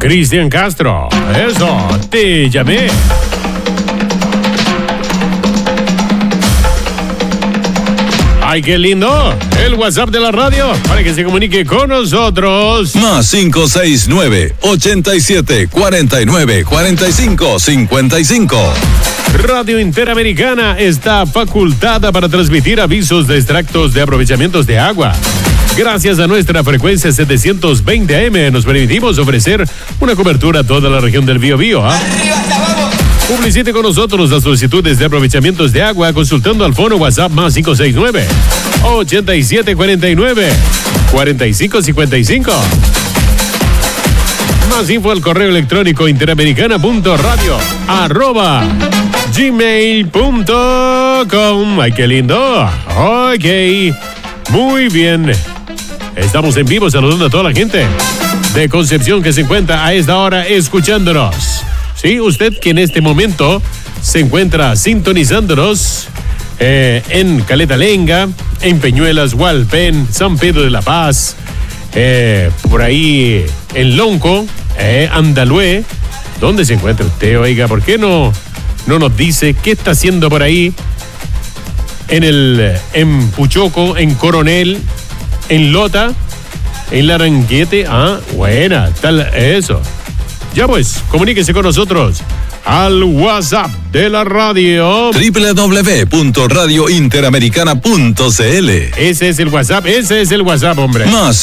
Cristian Castro. Eso, te llamé. ¡Ay, qué lindo! El WhatsApp de la radio para que se comunique con nosotros. Más 569-87-49-45-55. Radio Interamericana está facultada para transmitir avisos de extractos de aprovechamientos de agua. Gracias a nuestra frecuencia 720 AM nos permitimos ofrecer una cobertura a toda la región del Biobío. Publicite con nosotros las solicitudes de aprovechamientos de agua consultando al fono WhatsApp más 569-8749-4555. Más info al correo electrónico interamericana.radio@gmail.com. ¡Ay, qué lindo! Ok, muy bien. Estamos en vivo saludando a toda la gente de Concepción que se encuentra a esta hora escuchándonos. Sí, usted que en este momento se encuentra sintonizándonos en Caleta Lenga, en Peñuelas, Hualpén, San Pedro de la Paz, por ahí en Lonco, Andalhué. ¿Dónde se encuentra usted? Oiga, ¿por qué no nos dice qué está haciendo por ahí? En Puchoco, en Coronel, en Lota, en Laranguete. Ah, buena, tal, eso. Ya pues, comuníquese con nosotros al WhatsApp de la radio. www.radiointeramericana.cl. Ese es el WhatsApp, hombre. Más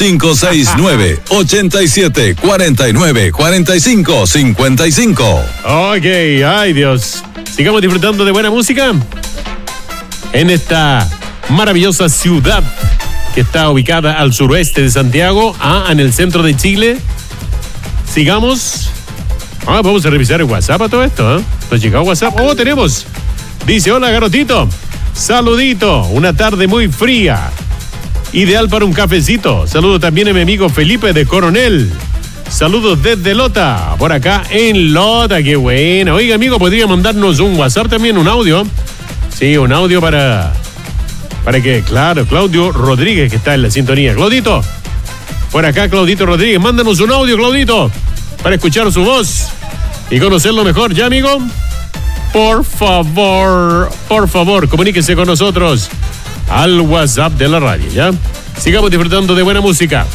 569-87-49-45-55. Ok, ay Dios. Sigamos disfrutando de buena música en esta maravillosa ciudad que está ubicada al suroeste de Santiago, en el centro de Chile. Sigamos. Vamos a revisar el WhatsApp a todo esto. Nos llegó WhatsApp. Tenemos. Dice, hola, Garotito. Saludito. Una tarde muy fría. Ideal para un cafecito. Saludo también a mi amigo Felipe de Coronel. Saludos desde Lota. Por acá en Lota. Qué buena. Oiga, amigo, ¿podría mandarnos un WhatsApp también? Un audio. Sí, un audio para que, claro, Claudio Rodríguez, que está en la sintonía. Claudito. Por acá, Claudito Rodríguez. Mándanos un audio, Claudito, para escuchar su voz y conocerlo mejor, ¿ya, amigo? Por favor, comuníquese con nosotros al WhatsApp de la radio, ¿ya? Sigamos disfrutando de buena música.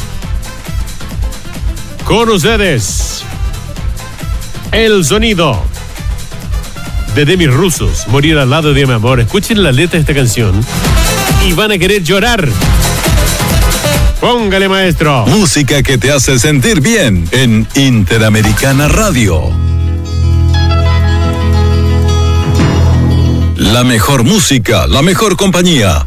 Con ustedes, el sonido de Demis Roussos, Morir al lado de mi amor. Escuchen la letra de esta canción y van a querer llorar. Póngale, maestro. Música que te hace sentir bien en Interamericana Radio. La mejor música, la mejor compañía.